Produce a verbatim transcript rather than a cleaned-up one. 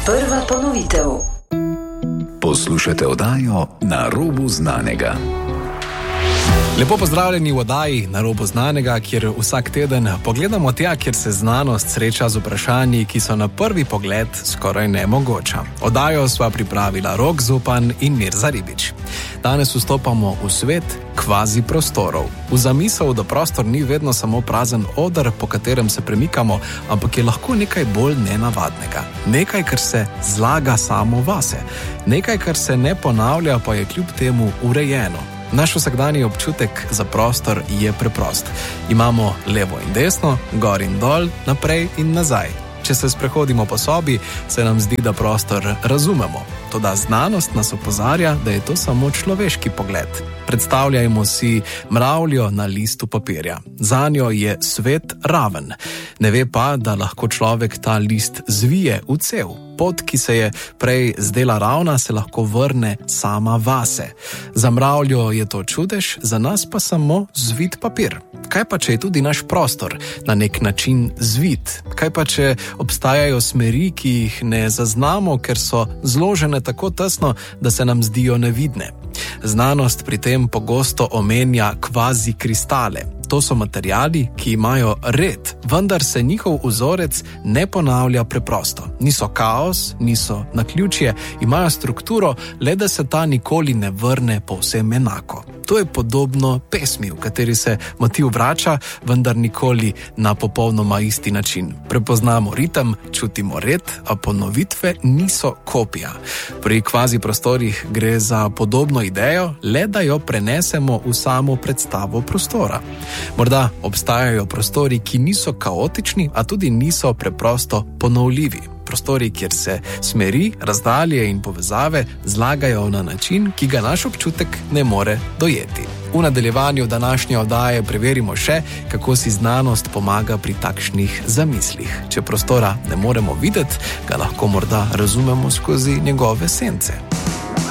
Prva ponovitev. Poslušate oddajo Na robu znanega. Lepo pozdravljeni v oddaji Na robu znanega, kjer vsak teden pogledamo tja, kjer se znanost sreča z vprašanji, ki so na prvi pogled skoraj nemogoča. Oddajo sva pripravila Rok Zupan in Mirza Ribič. Danes vstopamo v svet kvazi prostorov. V zamisel, da prostor ni vedno samo prazen oder, po katerem se premikamo, ampak je lahko nekaj bolj nenavadnega. Nekaj, kar se zlaga samo vase. Nekaj, kar se ne ponavlja, pa je kljub temu urejeno. Naš vsakdanji občutek za prostor je preprost. Imamo levo in desno, gor in dol, naprej in nazaj. Če se sprehodimo po sobi, se nam zdi, da prostor razumemo. Toda znanost nas opozarja, da je to samo človeški pogled. Predstavljajmo si mravljo na listu papirja. Zanjo je svet raven. Ne ve pa, da lahko človek ta list zvije v cev. Pot, ki se je prej zdela ravna, se lahko vrne sama vase. Za mravljo je to čudež, za nas pa samo zvit papir. Kaj pa, če je tudi naš prostor na nek način zvit? Kaj pa, če obstajajo smeri, ki jih ne zaznamo, ker so zložene tako tesno, da se nam zdijo nevidne? Znanost pri tem pogosto omenja kvazi kristale. To so materiali, ki imajo red, vendar se njihov vzorec ne ponavlja preprosto. Niso kaos, niso naključje, imajo strukturo, le da se ta nikoli ne vrne povsem enako. To je podobno pesmi, v kateri se motiv vrača, vendar nikoli na popolnoma isti način. Prepoznamo ritem, čutimo red, a ponovitve niso kopija. Pri kvazi prostorih gre za podobno idejo, le da jo prenesemo v samo predstavo prostora. Morda obstajajo prostori, ki niso kaotični, a tudi niso preprosto ponovljivi. Prostori, kjer se smeri, razdalje in povezave zlagajo na način, ki ga naš občutek ne more dojeti. V nadaljevanju današnje oddaje preverimo še, kako si znanost pomaga pri takšnih zamislih. Če prostora ne moremo videti, ga lahko morda razumemo skozi njegove sence.